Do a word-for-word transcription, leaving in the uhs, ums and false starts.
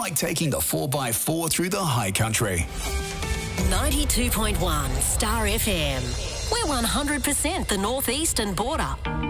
like taking the four by four through the high country. ninety-two point one Star F M. We're one hundred percent the northeastern border.